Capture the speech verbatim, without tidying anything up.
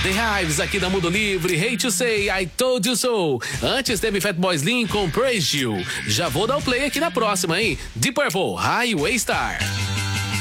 The Hives aqui da Mundo Livre, Hate to Say, I Told You So. Antes teve Fatboy Slim com Praise You. Já vou dar o play aqui na próxima, hein? Deep Purple, Highway Star.